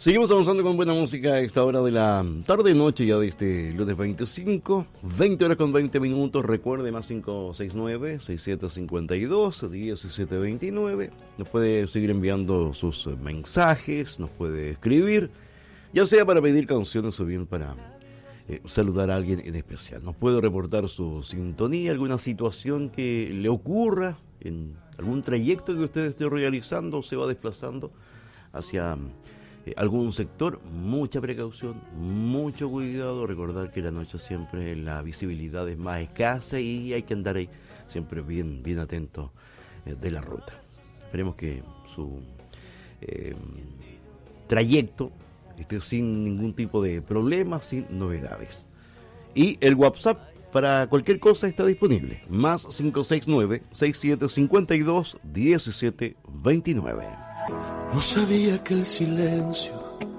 Seguimos avanzando con buena música a esta hora de la tarde-noche ya de este lunes 25, 20 horas con 20 minutos. Recuerde, más 569-6752-1729. Nos puede seguir enviando sus mensajes, nos puede escribir, ya sea para pedir canciones o bien para saludar a alguien en especial. Nos puede reportar su sintonía, alguna situación que le ocurra en algún trayecto que usted esté realizando o se va desplazando hacia algún sector. Mucha precaución, mucho cuidado. Recordar que la noche siempre la visibilidad es más escasa y hay que andar ahí siempre bien atento de la ruta. Esperemos que su trayecto esté sin ningún tipo de problema, sin novedades. Y el WhatsApp para cualquier cosa está disponible. Más 569-6752-1729. No sabía que el silencio